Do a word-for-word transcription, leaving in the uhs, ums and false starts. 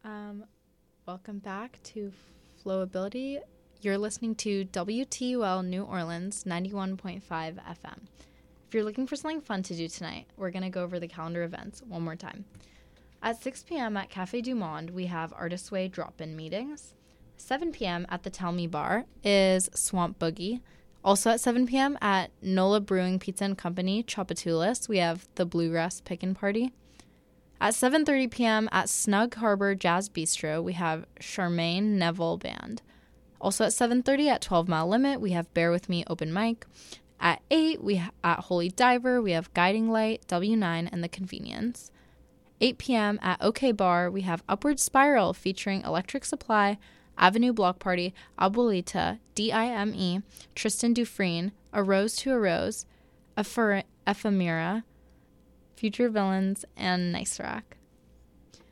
Um, welcome back to Flowability. You're listening to W T U L New Orleans ninety-one point five F M. If you're looking for something fun to do tonight, we're going to go over the calendar events one more time. At six p.m. at Café Du Monde, we have Artist Way drop-in meetings. seven p.m. at the Tell Me Bar is Swamp Boogie. Also at seven p.m. at Nola Brewing Pizza and Company, Tchoupitoulas, we have the Bluegrass Pickin' Party. At seven thirty p.m. at Snug Harbor Jazz Bistro, we have Charmaine Neville Band. Also at seven thirty at twelve Mile Limit, we have Bear With Me Open Mic. At eight, we ha- at Holy Diver, we have Guiding Light, W nine, and The Convenience. eight p.m. at OK Bar, we have Upward Spiral featuring Electric Supply, Avenue Block Party, Abuelita, D I M E, Tristan Dufresne, A Rose to a Rose, Epher- Ephemera, Future Villains, and Nice Rack.